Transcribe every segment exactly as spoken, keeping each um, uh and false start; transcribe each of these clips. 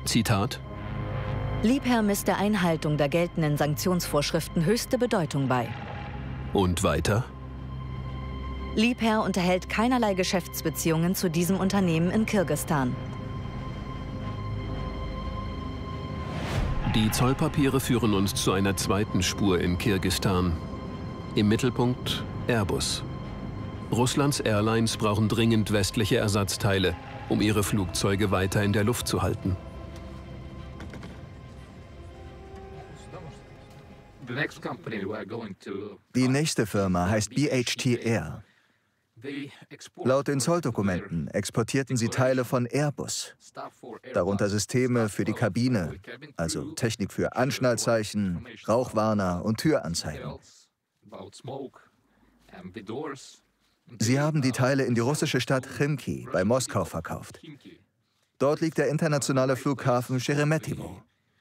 Zitat: Liebherr misst der Einhaltung der geltenden Sanktionsvorschriften höchste Bedeutung bei. Und weiter: Liebherr unterhält keinerlei Geschäftsbeziehungen zu diesem Unternehmen in Kirgisistan. Die Zollpapiere führen uns zu einer zweiten Spur in Kirgisistan. Im Mittelpunkt Airbus. Russlands Airlines brauchen dringend westliche Ersatzteile, um ihre Flugzeuge weiter in der Luft zu halten. Die nächste Firma heißt B H T Air. Laut den Zolldokumenten exportierten sie Teile von Airbus, darunter Systeme für die Kabine, also Technik für Anschnallzeichen, Rauchwarner und Türanzeigen. Sie haben die Teile in die russische Stadt Chimki bei Moskau verkauft. Dort liegt der internationale Flughafen Scheremetyevo.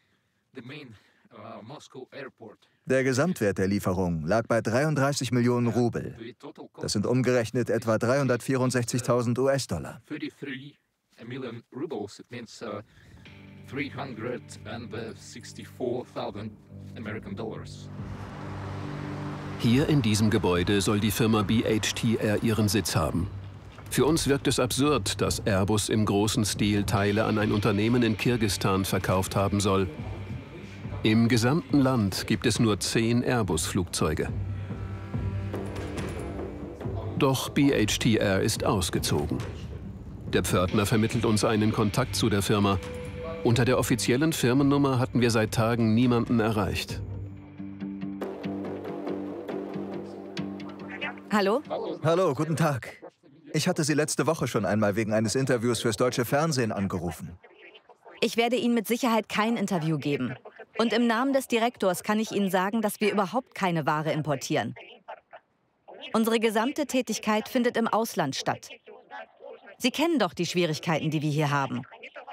Der Gesamtwert der Lieferung lag bei dreiunddreißig Millionen Rubel. Das sind umgerechnet etwa dreihundertvierundsechzigtausend U S-Dollar. Hier in diesem Gebäude soll die Firma B H T Air ihren Sitz haben. Für uns wirkt es absurd, dass Airbus im großen Stil Teile an ein Unternehmen in Kirgisistan verkauft haben soll. Im gesamten Land gibt es nur zehn Airbus-Flugzeuge. Doch B H T Air ist ausgezogen. Der Pförtner vermittelt uns einen Kontakt zu der Firma. Unter der offiziellen Firmennummer hatten wir seit Tagen niemanden erreicht. Hallo? Hallo, guten Tag. Ich hatte Sie letzte Woche schon einmal wegen eines Interviews fürs deutsche Fernsehen angerufen. Ich werde Ihnen mit Sicherheit kein Interview geben. Und im Namen des Direktors kann ich Ihnen sagen, dass wir überhaupt keine Ware importieren. Unsere gesamte Tätigkeit findet im Ausland statt. Sie kennen doch die Schwierigkeiten, die wir hier haben.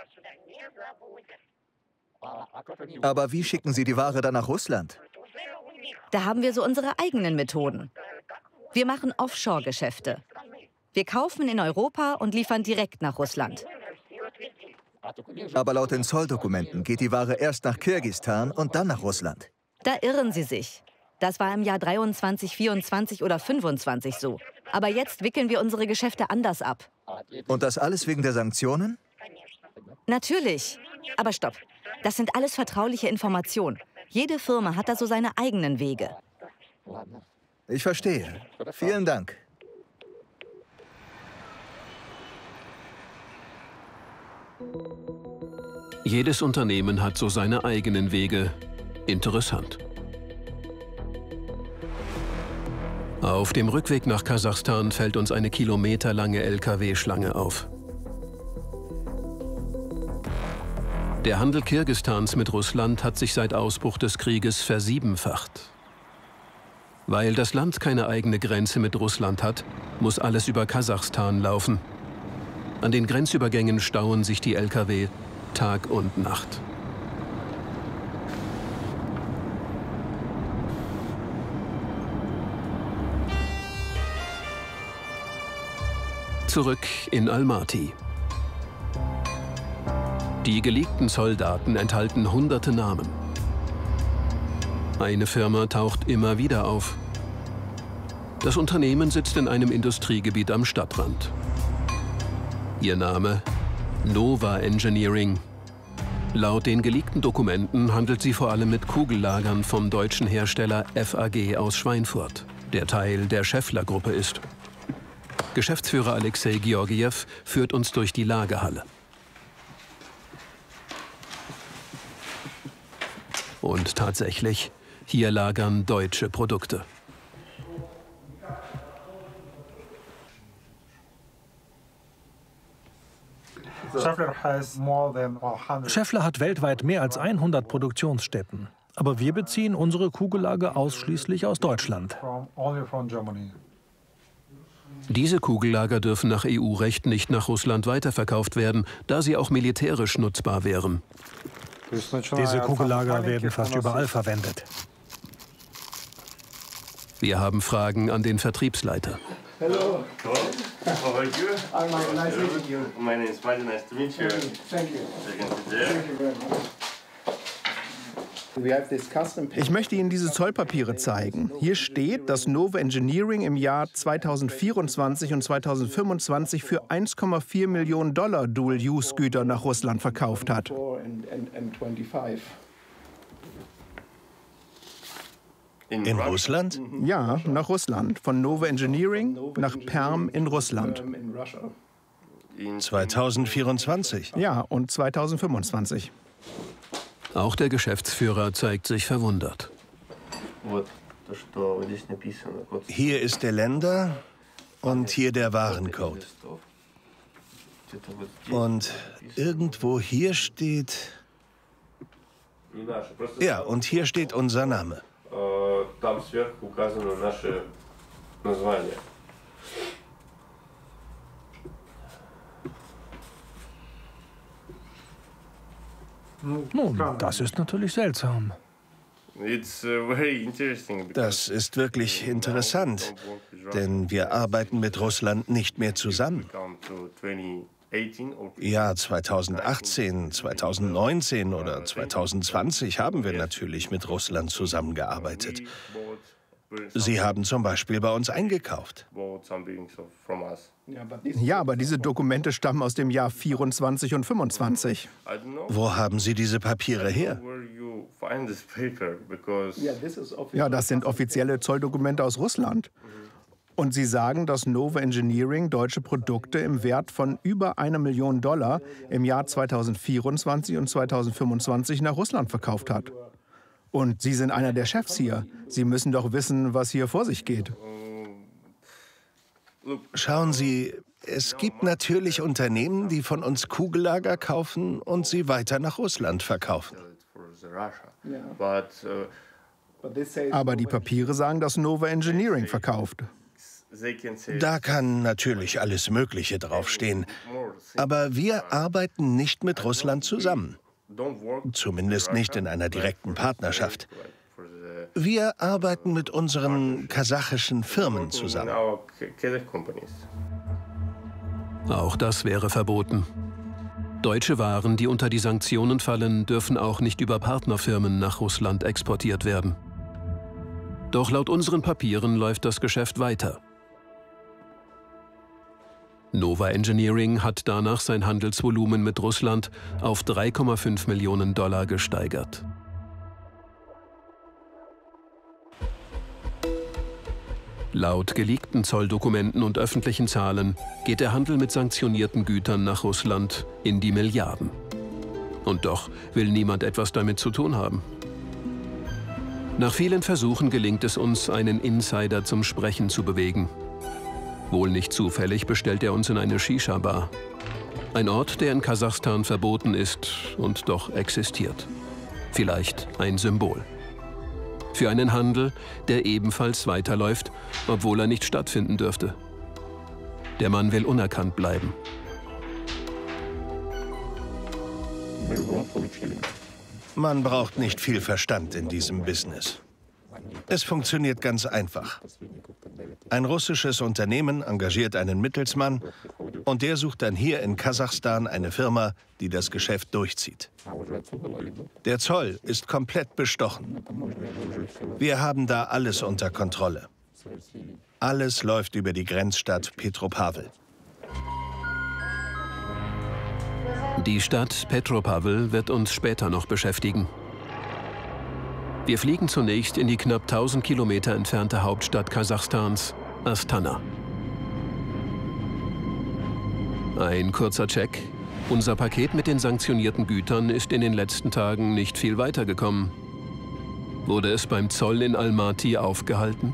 Aber wie schicken Sie die Ware dann nach Russland? Da haben wir so unsere eigenen Methoden. Wir machen Offshore-Geschäfte. Wir kaufen in Europa und liefern direkt nach Russland. Aber laut den Zolldokumenten geht die Ware erst nach Kirgisistan und dann nach Russland. Da irren Sie sich. Das war im Jahr dreiundzwanzig, vierundzwanzig oder fünfundzwanzig so. Aber jetzt wickeln wir unsere Geschäfte anders ab. Und das alles wegen der Sanktionen? Natürlich. Aber stopp. Das sind alles vertrauliche Informationen. Jede Firma hat da so seine eigenen Wege. Ich verstehe. Vielen Dank. Jedes Unternehmen hat so seine eigenen Wege. Interessant. Auf dem Rückweg nach Kasachstan fällt uns eine kilometerlange L K W-Schlange auf. Der Handel Kirgisistans mit Russland hat sich seit Ausbruch des Krieges versiebenfacht. Weil das Land keine eigene Grenze mit Russland hat, muss alles über Kasachstan laufen. An den Grenzübergängen stauen sich die L K W Tag und Nacht. Zurück in Almaty. Die geleakten Zolldaten enthalten hunderte Namen. Eine Firma taucht immer wieder auf. Das Unternehmen sitzt in einem Industriegebiet am Stadtrand. Ihr Name? Nova Engineering. Laut den geleakten Dokumenten handelt sie vor allem mit Kugellagern vom deutschen Hersteller F A G aus Schweinfurt, der Teil der Schaeffler-Gruppe ist. Geschäftsführer Alexei Georgiew führt uns durch die Lagerhalle. Und tatsächlich, hier lagern deutsche Produkte. Schaeffler hat weltweit mehr als hundert Produktionsstätten. Aber wir beziehen unsere Kugellager ausschließlich aus Deutschland. Diese Kugellager dürfen nach E U-Recht nicht nach Russland weiterverkauft werden, da sie auch militärisch nutzbar wären. Diese Kugellager werden fast überall verwendet. Wir haben Fragen an den Vertriebsleiter. Hello. Hello. How are you? I'm nice meeting you. My name is Mali. Nice to meet you. Thank you. Thank you very much. Ich möchte Ihnen diese Zollpapiere zeigen. Hier steht, dass Nova Engineering im Jahr zweitausendvierundzwanzig und zweitausendfünfundzwanzig für eins Komma vier Millionen Dollar Dual-Use-Güter nach Russland verkauft hat. In Russland? Ja, nach Russland. Von Nova Engineering nach Perm in Russland. zweitausendvierundzwanzig? Ja, und zweitausendfünfundzwanzig. Auch der Geschäftsführer zeigt sich verwundert. Hier ist der Länder und hier der Warencode. Und irgendwo hier steht... Ja, und hier steht unser Name. Nun, das ist natürlich seltsam. Das ist wirklich interessant, denn wir arbeiten mit Russland nicht mehr zusammen. Ja, zweitausendachtzehn, zweitausendneunzehn oder zweitausendzwanzig haben wir natürlich mit Russland zusammengearbeitet. Sie haben zum Beispiel bei uns eingekauft. Ja, aber diese Dokumente stammen aus dem Jahr vierundzwanzig und fünfundzwanzig. Wo haben Sie diese Papiere her? Ja, das sind offizielle Zolldokumente aus Russland. Und Sie sagen, dass Nova Engineering deutsche Produkte im Wert von über einer Million Dollar im Jahr zweitausendvierundzwanzig und zweitausendfünfundzwanzig nach Russland verkauft hat. Und Sie sind einer der Chefs hier. Sie müssen doch wissen, was hier vor sich geht. Schauen Sie, es gibt natürlich Unternehmen, die von uns Kugellager kaufen und sie weiter nach Russland verkaufen. Aber die Papiere sagen, dass Nova Engineering verkauft. Da kann natürlich alles Mögliche draufstehen. Aber wir arbeiten nicht mit Russland zusammen. Zumindest nicht in einer direkten Partnerschaft. Wir arbeiten mit unseren kasachischen Firmen zusammen. Auch das wäre verboten. Deutsche Waren, die unter die Sanktionen fallen, dürfen auch nicht über Partnerfirmen nach Russland exportiert werden. Doch laut unseren Papieren läuft das Geschäft weiter. Nova Engineering hat danach sein Handelsvolumen mit Russland auf drei Komma fünf Millionen Dollar gesteigert. Laut geleakten Zolldokumenten und öffentlichen Zahlen geht der Handel mit sanktionierten Gütern nach Russland in die Milliarden. Und doch will niemand etwas damit zu tun haben. Nach vielen Versuchen gelingt es uns, einen Insider zum Sprechen zu bewegen. Wohl nicht zufällig bestellt er uns in eine Shisha-Bar. Ein Ort, der in Kasachstan verboten ist und doch existiert. Vielleicht ein Symbol. Für einen Handel, der ebenfalls weiterläuft, obwohl er nicht stattfinden dürfte. Der Mann will unerkannt bleiben. Man braucht nicht viel Verstand in diesem Business. Es funktioniert ganz einfach. Ein russisches Unternehmen engagiert einen Mittelsmann und der sucht dann hier in Kasachstan eine Firma, die das Geschäft durchzieht. Der Zoll ist komplett bestochen. Wir haben da alles unter Kontrolle. Alles läuft über die Grenzstadt Petropawl. Die Stadt Petropawl wird uns später noch beschäftigen. Wir fliegen zunächst in die knapp tausend Kilometer entfernte Hauptstadt Kasachstans, Astana. Ein kurzer Check. Unser Paket mit den sanktionierten Gütern ist in den letzten Tagen nicht viel weitergekommen. Wurde es beim Zoll in Almaty aufgehalten?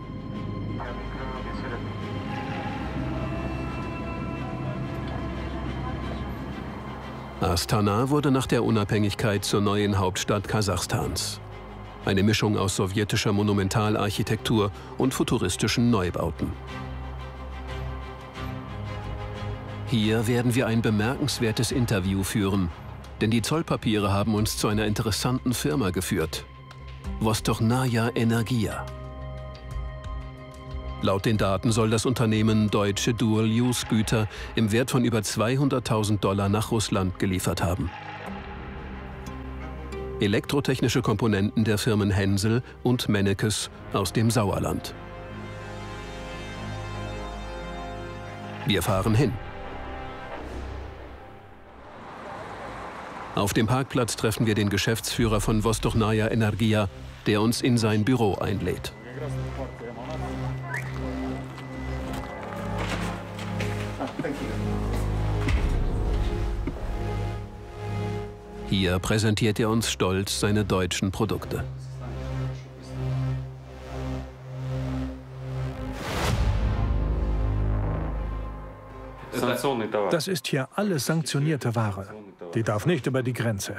Astana wurde nach der Unabhängigkeit zur neuen Hauptstadt Kasachstans. Eine Mischung aus sowjetischer Monumentalarchitektur und futuristischen Neubauten. Hier werden wir ein bemerkenswertes Interview führen, denn die Zollpapiere haben uns zu einer interessanten Firma geführt. Vostochnaya Energia. Laut den Daten soll das Unternehmen deutsche Dual-Use-Güter im Wert von über zweihunderttausend Dollar nach Russland geliefert haben. Elektrotechnische Komponenten der Firmen Hensel und Mennekes aus dem Sauerland. Wir fahren hin. Auf dem Parkplatz treffen wir den Geschäftsführer von Vostochnaya Energia, der uns in sein Büro einlädt. Hier präsentiert er uns stolz seine deutschen Produkte. Das ist hier alles sanktionierte Ware. Die darf nicht über die Grenze.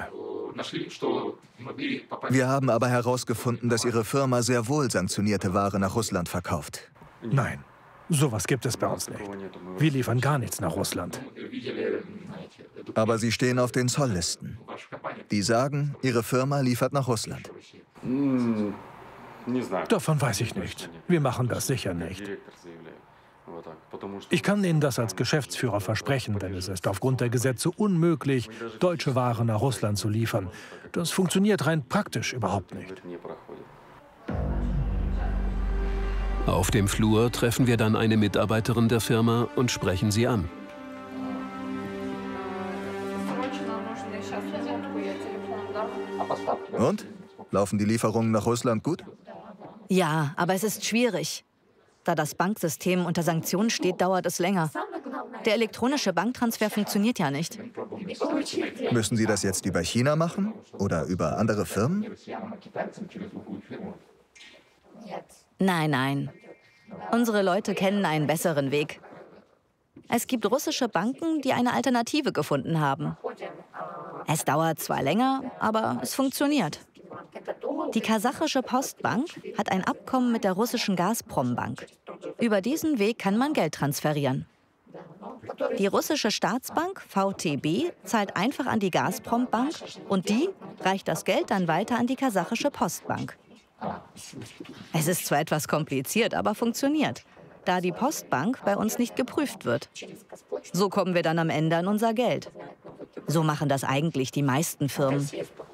Wir haben aber herausgefunden, dass Ihre Firma sehr wohl sanktionierte Ware nach Russland verkauft. Nein, sowas gibt es bei uns nicht. Wir liefern gar nichts nach Russland. Aber Sie stehen auf den Zolllisten. Die sagen, Ihre Firma liefert nach Russland. Davon weiß ich nicht. Wir machen das sicher nicht. Ich kann Ihnen das als Geschäftsführer versprechen, denn es ist aufgrund der Gesetze unmöglich, deutsche Ware nach Russland zu liefern. Das funktioniert rein praktisch überhaupt nicht. Auf dem Flur treffen wir dann eine Mitarbeiterin der Firma und sprechen sie an. Und? Laufen die Lieferungen nach Russland gut? Ja, aber es ist schwierig. Da das Banksystem unter Sanktionen steht, dauert es länger. Der elektronische Banktransfer funktioniert ja nicht. Müssen Sie das jetzt über China machen? Oder über andere Firmen? Nein, nein. Unsere Leute kennen einen besseren Weg. Es gibt russische Banken, die eine Alternative gefunden haben. Es dauert zwar länger, aber es funktioniert. Die kasachische Postbank hat ein Abkommen mit der russischen Gazprom-Bank. Über diesen Weg kann man Geld transferieren. Die russische Staatsbank V T B zahlt einfach an die Gazprom-Bank und die reicht das Geld dann weiter an die kasachische Postbank. Es ist zwar etwas kompliziert, aber funktioniert, da die Postbank bei uns nicht geprüft wird. So kommen wir dann am Ende an unser Geld. So machen das eigentlich die meisten Firmen.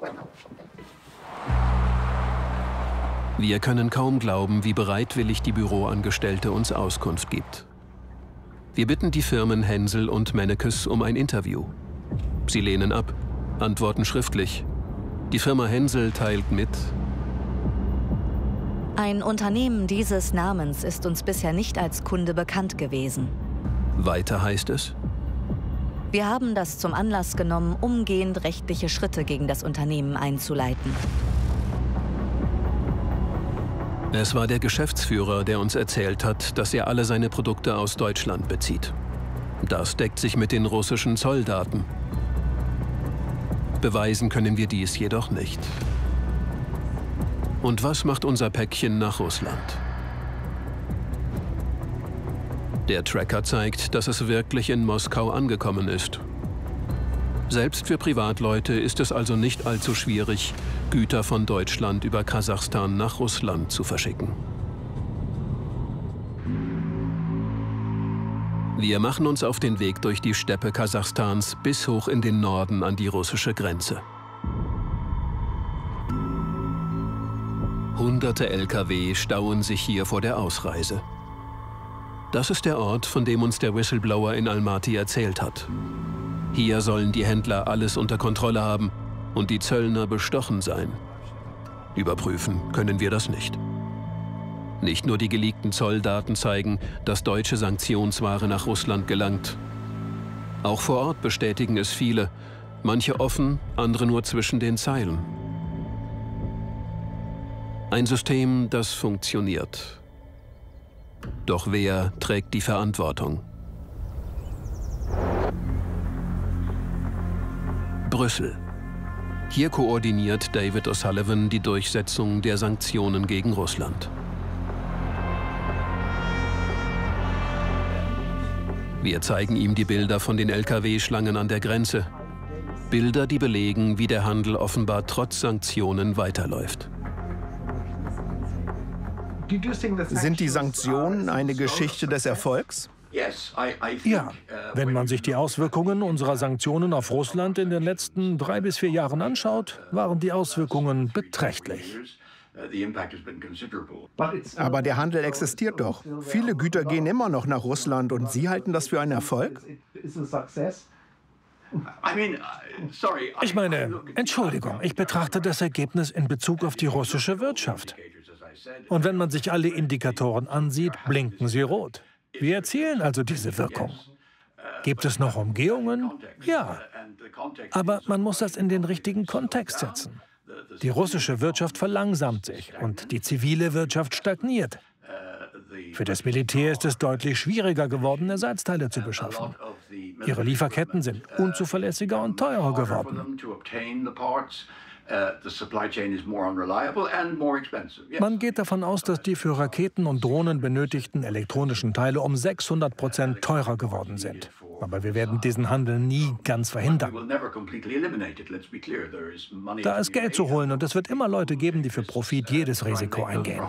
Wir können kaum glauben, wie bereitwillig die Büroangestellte uns Auskunft gibt. Wir bitten die Firmen Hensel und Mennekes um ein Interview. Sie lehnen ab, antworten schriftlich. Die Firma Hensel teilt mit: Ein Unternehmen dieses Namens ist uns bisher nicht als Kunde bekannt gewesen. Weiter heißt es: Wir haben das zum Anlass genommen, umgehend rechtliche Schritte gegen das Unternehmen einzuleiten. Es war der Geschäftsführer, der uns erzählt hat, dass er alle seine Produkte aus Deutschland bezieht. Das deckt sich mit den russischen Zolldaten. Beweisen können wir dies jedoch nicht. Und was macht unser Päckchen nach Russland? Der Tracker zeigt, dass es wirklich in Moskau angekommen ist. Selbst für Privatleute ist es also nicht allzu schwierig, Güter von Deutschland über Kasachstan nach Russland zu verschicken. Wir machen uns auf den Weg durch die Steppe Kasachstans bis hoch in den Norden an die russische Grenze. Hunderte L K W stauen sich hier vor der Ausreise. Das ist der Ort, von dem uns der Whistleblower in Almaty erzählt hat. Hier sollen die Händler alles unter Kontrolle haben und die Zöllner bestochen sein. Überprüfen können wir das nicht. Nicht nur die geleakten Zolldaten zeigen, dass deutsche Sanktionsware nach Russland gelangt. Auch vor Ort bestätigen es viele, manche offen, andere nur zwischen den Zeilen. Ein System, das funktioniert. Doch wer trägt die Verantwortung? Brüssel. Hier koordiniert David O'Sullivan die Durchsetzung der Sanktionen gegen Russland. Wir zeigen ihm die Bilder von den L K W-Schlangen an der Grenze. Bilder, die belegen, wie der Handel offenbar trotz Sanktionen weiterläuft. Sind die Sanktionen eine Geschichte des Erfolgs? Ja, wenn man sich die Auswirkungen unserer Sanktionen auf Russland in den letzten drei bis vier Jahren anschaut, waren die Auswirkungen beträchtlich. Aber der Handel existiert doch. Viele Güter gehen immer noch nach Russland und Sie halten das für einen Erfolg? Ich meine, Entschuldigung, ich betrachte das Ergebnis in Bezug auf die russische Wirtschaft. Und wenn man sich alle Indikatoren ansieht, blinken sie rot. Wir erzielen also diese Wirkung. Gibt es noch Umgehungen? Ja. Aber man muss das in den richtigen Kontext setzen. Die russische Wirtschaft verlangsamt sich und die zivile Wirtschaft stagniert. Für das Militär ist es deutlich schwieriger geworden, Ersatzteile zu beschaffen. Ihre Lieferketten sind unzuverlässiger und teurer geworden. Man geht davon aus, dass die für Raketen und Drohnen benötigten elektronischen Teile um sechshundert Prozent teurer geworden sind. Aber wir werden diesen Handel nie ganz verhindern. Da ist Geld zu holen und es wird immer Leute geben, die für Profit jedes Risiko eingehen.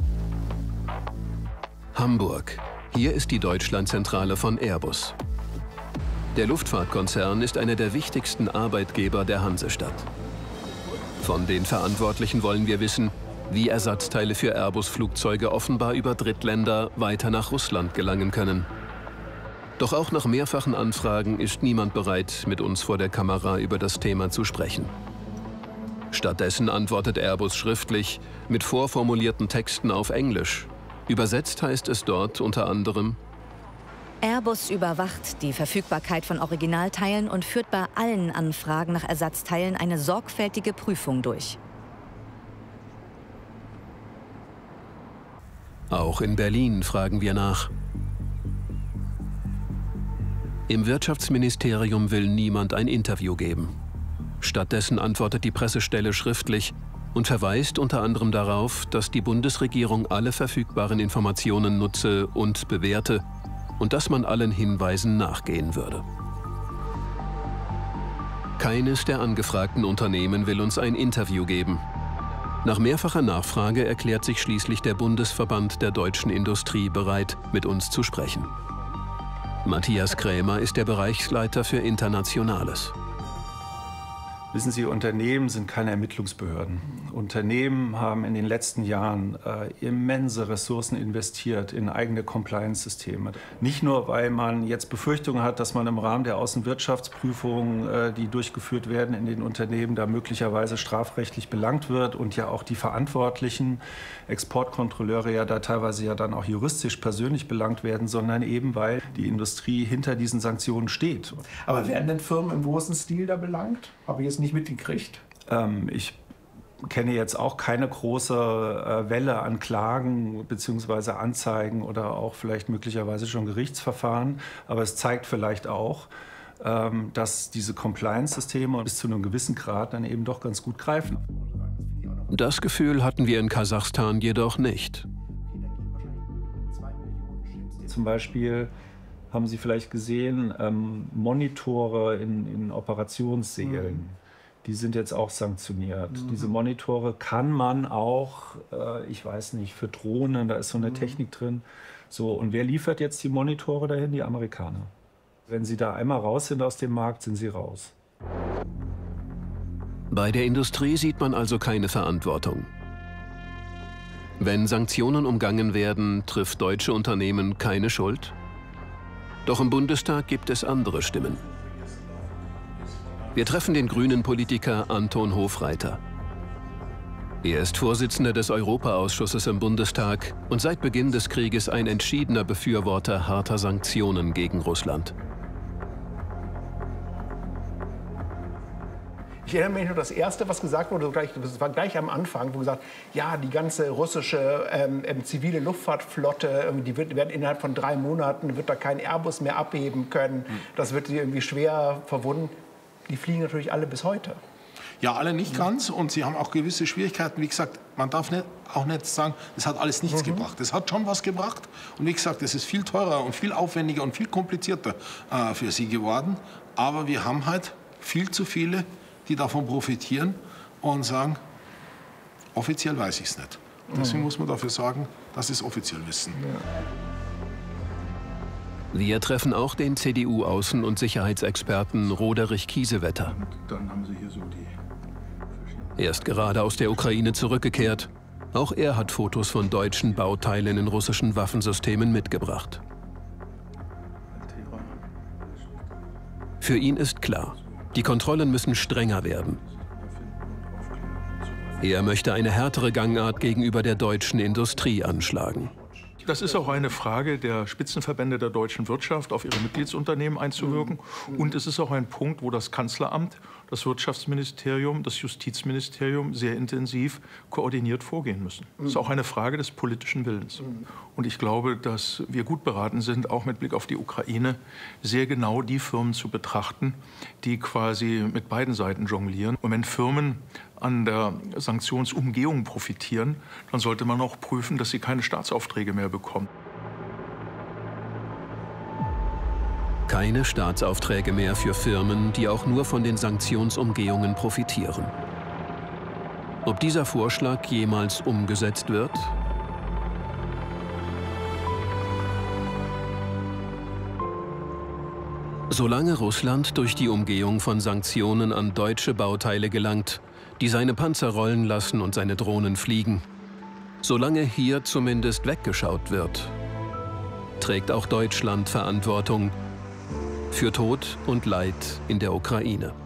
Hamburg. Hier ist die Deutschlandzentrale von Airbus. Der Luftfahrtkonzern ist einer der wichtigsten Arbeitgeber der Hansestadt. Von den Verantwortlichen wollen wir wissen, wie Ersatzteile für Airbus-Flugzeuge offenbar über Drittländer weiter nach Russland gelangen können. Doch auch nach mehrfachen Anfragen ist niemand bereit, mit uns vor der Kamera über das Thema zu sprechen. Stattdessen antwortet Airbus schriftlich mit vorformulierten Texten auf Englisch. Übersetzt heißt es dort unter anderem: Airbus überwacht die Verfügbarkeit von Originalteilen und führt bei allen Anfragen nach Ersatzteilen eine sorgfältige Prüfung durch. Auch in Berlin fragen wir nach. Im Wirtschaftsministerium will niemand ein Interview geben. Stattdessen antwortet die Pressestelle schriftlich und verweist unter anderem darauf, dass die Bundesregierung alle verfügbaren Informationen nutze und bewerte und dass man allen Hinweisen nachgehen würde. Keines der angefragten Unternehmen will uns ein Interview geben. Nach mehrfacher Nachfrage erklärt sich schließlich der Bundesverband der deutschen Industrie bereit, mit uns zu sprechen. Matthias Krämer ist der Bereichsleiter für Internationales. Wissen Sie, Unternehmen sind keine Ermittlungsbehörden. Unternehmen haben in den letzten Jahren äh, immense Ressourcen investiert in eigene Compliance-Systeme. Nicht nur, weil man jetzt Befürchtungen hat, dass man im Rahmen der Außenwirtschaftsprüfungen, äh, die durchgeführt werden in den Unternehmen, da möglicherweise strafrechtlich belangt wird und ja auch die verantwortlichen Exportkontrolleure ja da teilweise ja dann auch juristisch persönlich belangt werden, sondern eben, weil die Industrie hinter diesen Sanktionen steht. Aber werden denn Firmen im großen Stil da belangt? Habe ich jetzt nicht mitgekriegt? Ähm, ich kenne jetzt auch keine große äh, Welle an Klagen bzw. Anzeigen oder auch vielleicht möglicherweise schon Gerichtsverfahren. Aber es zeigt vielleicht auch, ähm, dass diese Compliance-Systeme bis zu einem gewissen Grad dann eben doch ganz gut greifen. Das Gefühl hatten wir in Kasachstan jedoch nicht. Zum Beispiel haben Sie vielleicht gesehen, ähm, Monitore in, in Operationssälen. Mhm. Die sind jetzt auch sanktioniert. Mhm. Diese Monitore kann man auch, äh, ich weiß nicht, für Drohnen, da ist so eine mhm. Technik drin. So, und wer liefert jetzt die Monitore dahin? Die Amerikaner. Wenn sie da einmal raus sind aus dem Markt, sind sie raus. Bei der Industrie sieht man also keine Verantwortung. Wenn Sanktionen umgangen werden, trifft deutsche Unternehmen keine Schuld? Doch im Bundestag gibt es andere Stimmen. Wir treffen den grünen Politiker Anton Hofreiter. Er ist Vorsitzender des Europaausschusses im Bundestag und seit Beginn des Krieges ein entschiedener Befürworter harter Sanktionen gegen Russland. Ich erinnere mich nur, das Erste, was gesagt wurde, das war gleich am Anfang, wo gesagt, ja, die ganze russische ähm, zivile Luftfahrtflotte, die wird, werden innerhalb von drei Monaten, wird da kein Airbus mehr abheben können. Das wird irgendwie schwer verwunden. Die fliegen natürlich alle bis heute. Ja, alle nicht ganz und sie haben auch gewisse Schwierigkeiten. Wie gesagt, man darf nicht, auch nicht sagen, das hat alles nichts mhm. gebracht. Das hat schon was gebracht und wie gesagt, es ist viel teurer und viel aufwendiger und viel komplizierter äh, für sie geworden. Aber wir haben halt viel zu viele, die davon profitieren und sagen, offiziell weiß ich es nicht. Deswegen muss man dafür sagen, dass sie es offiziell wissen. Wir treffen auch den C D U-Außen- und Sicherheitsexperten Roderich Kiesewetter. Er ist gerade aus der Ukraine zurückgekehrt. Auch er hat Fotos von deutschen Bauteilen in russischen Waffensystemen mitgebracht. Für ihn ist klar, die Kontrollen müssen strenger werden. Er möchte eine härtere Gangart gegenüber der deutschen Industrie anschlagen. Das ist auch eine Frage der Spitzenverbände der deutschen Wirtschaft, auf ihre Mitgliedsunternehmen einzuwirken. Und es ist auch ein Punkt, wo das Kanzleramt, das Wirtschaftsministerium, das Justizministerium sehr intensiv koordiniert vorgehen müssen. Das ist auch eine Frage des politischen Willens. Und ich glaube, dass wir gut beraten sind, auch mit Blick auf die Ukraine, sehr genau die Firmen zu betrachten, die quasi mit beiden Seiten jonglieren. Und wenn Firmen an der Sanktionsumgehung profitieren, dann sollte man auch prüfen, dass sie keine Staatsaufträge mehr bekommen. Keine Staatsaufträge mehr für Firmen, die auch nur von den Sanktionsumgehungen profitieren. Ob dieser Vorschlag jemals umgesetzt wird? Solange Russland durch die Umgehung von Sanktionen an deutsche Bauteile gelangt, die seine Panzer rollen lassen und seine Drohnen fliegen, solange hier zumindest weggeschaut wird, trägt auch Deutschland Verantwortung für Tod und Leid in der Ukraine.